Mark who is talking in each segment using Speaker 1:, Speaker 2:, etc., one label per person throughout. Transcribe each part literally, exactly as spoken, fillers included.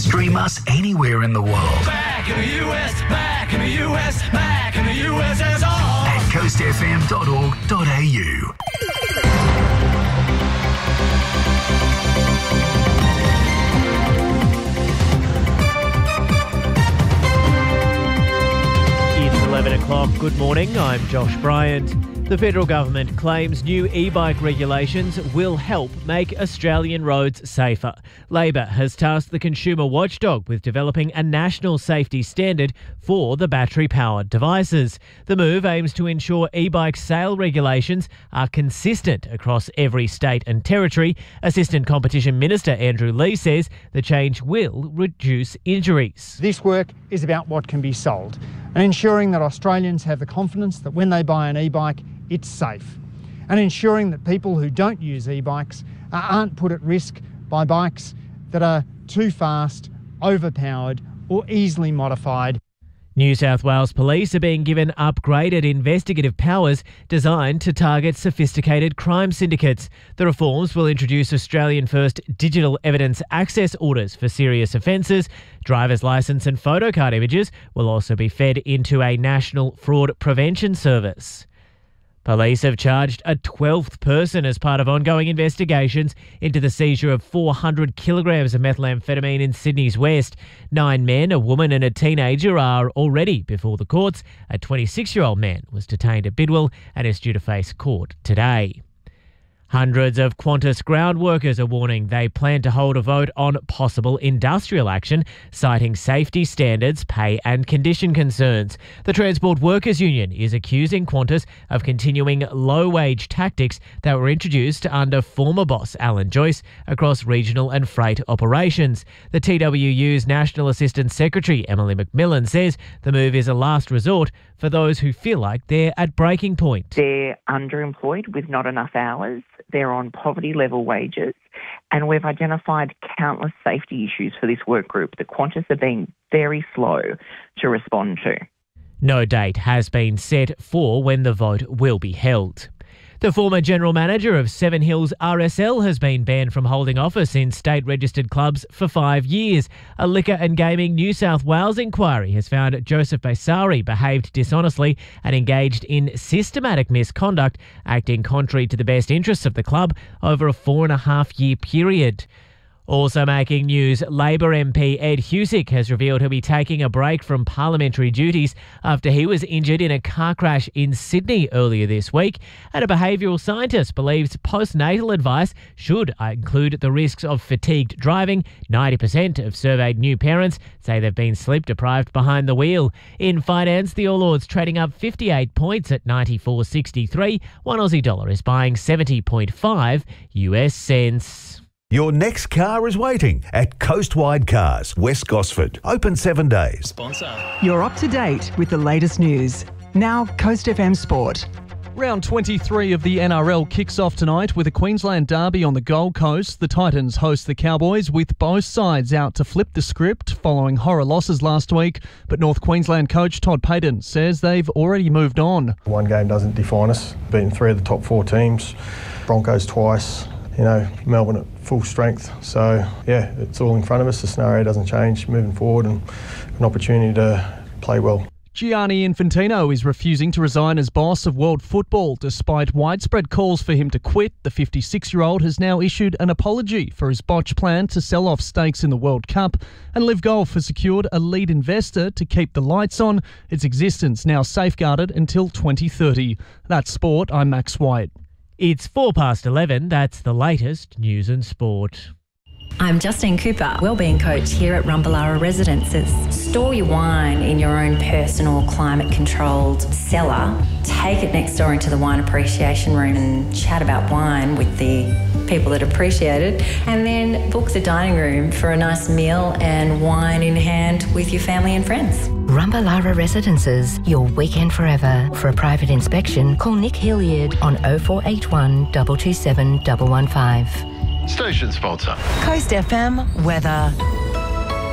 Speaker 1: Stream us anywhere in the world.
Speaker 2: Back in the U S, back in the U S, back in the U S S R.
Speaker 1: At coast f m dot org dot a u.
Speaker 3: It's eleven o'clock. Good morning. I'm Josh Bryant. The federal government claims new e-bike regulations will help make Australian roads safer. Labor has tasked the consumer watchdog with developing a national safety standard for the battery-powered devices. The move aims to ensure e-bike sale regulations are consistent across every state and territory. Assistant Competition Minister Andrew Leigh says the change will reduce injuries.
Speaker 4: This work is about what can be sold and ensuring that Australians have the confidence that when they buy an e-bike, it's safe, and ensuring that people who don't use e-bikes aren't put at risk by bikes that are too fast, overpowered or easily modified.
Speaker 3: New South Wales Police are being given upgraded investigative powers designed to target sophisticated crime syndicates. The reforms will introduce Australian-first digital evidence access orders for serious offences. Driver's licence and photo card images will also be fed into a national fraud prevention service. Police have charged a twelfth person as part of ongoing investigations into the seizure of four hundred kilograms of methamphetamine in Sydney's West. Nine men, a woman and a teenager are already before the courts. A twenty-six-year-old man was detained at Bidwell and is due to face court today. Hundreds of Qantas ground workers are warning they plan to hold a vote on possible industrial action, citing safety standards, pay and condition concerns. The Transport Workers Union is accusing Qantas of continuing low-wage tactics that were introduced under former boss Alan Joyce across regional and freight operations. The T W U's National Assistant Secretary Emily McMillan says the move is a last resort for those who feel like they're at breaking point.
Speaker 5: They're underemployed with not enough hours. They're on poverty-level wages, and we've identified countless safety issues for this work group that Qantas are being very slow to respond to.
Speaker 3: No date has been set for when the vote will be held. The former general manager of Seven Hills R S L has been banned from holding office in state-registered clubs for five years. A Liquor and Gaming New South Wales inquiry has found Joseph Baisari behaved dishonestly and engaged in systematic misconduct, acting contrary to the best interests of the club over a four and a half year period. Also making news, Labor M P Ed Husick has revealed he'll be taking a break from parliamentary duties after he was injured in a car crash in Sydney earlier this week. And a behavioural scientist believes postnatal advice should include the risks of fatigued driving. ninety percent of surveyed new parents say they've been sleep-deprived behind the wheel. In finance, the All Ords trading up fifty-eight points at ninety-four sixty-three. One Aussie dollar is buying seventy point five U S cents.
Speaker 6: Your next car is waiting at Coastwide Cars, West Gosford. Open seven days.
Speaker 2: Sponsor.
Speaker 7: You're up to date with the latest news. Now, Coast F M Sport.
Speaker 8: Round twenty-three of the N R L kicks off tonight with a Queensland derby on the Gold Coast. The Titans host the Cowboys, with both sides out to flip the script following horror losses last week. But North Queensland coach Todd Payten says they've already moved on.
Speaker 9: One game doesn't define us. Beaten three of the top four teams, Broncos twice, you know, Melbourne at full strength. So, yeah, it's all in front of us. The scenario doesn't change moving forward, and an opportunity to play well.
Speaker 8: Gianni Infantino is refusing to resign as boss of world football. Despite widespread calls for him to quit, the fifty-six-year-old has now issued an apology for his botched plan to sell off stakes in the World Cup. And Liv Golf has secured a lead investor to keep the lights on, its existence now safeguarded until twenty thirty. That's sport. I'm Max White.
Speaker 3: It's four past eleven. That's the latest news and sport.
Speaker 10: I'm Justine Cooper, wellbeing coach here at Rumballara Residences. Store your wine in your own personal climate-controlled cellar. Take it next door into the wine appreciation room and chat about wine with the people that appreciate it. And then book the dining room for a nice meal and wine in hand with your family and friends.
Speaker 11: Rumballara Residences, your weekend forever. For a private inspection, call Nick Hilliard on oh four eight one, two two seven, one one five.
Speaker 12: Station sponsor.
Speaker 7: Coast F M weather.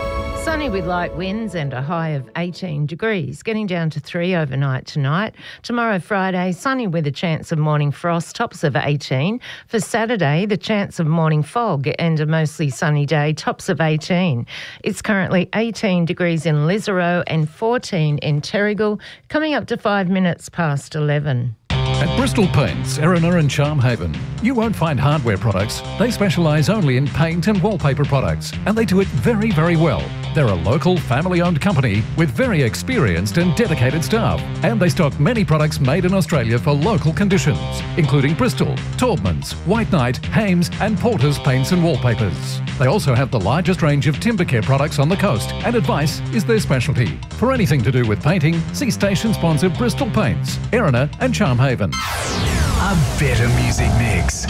Speaker 12: Sunny with light winds and a high of eighteen degrees, getting down to three overnight tonight. Tomorrow, Friday, sunny with a chance of morning frost, tops of eighteen. For Saturday, the chance of morning fog and a mostly sunny day, tops of eighteen. It's currently eighteen degrees in Lisarow and fourteen in Terrigal, coming up to five minutes past eleven.
Speaker 13: At Bristol Paints, Erina and Charmhaven, you won't find hardware products. They specialise only in paint and wallpaper products, and they do it very, very well. They're a local, family-owned company with very experienced and dedicated staff, and they stock many products made in Australia for local conditions, including Bristol, Taubmans, White Knight, Hames and Porter's paints and wallpapers. They also have the largest range of timber care products on the coast, and advice is their specialty. For anything to do with painting, see station sponsor Bristol Paints, Erina and Charmhaven.
Speaker 1: A better music mix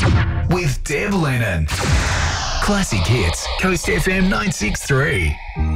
Speaker 1: with Deb Lennon. Classic hits, Coast F M nine six three.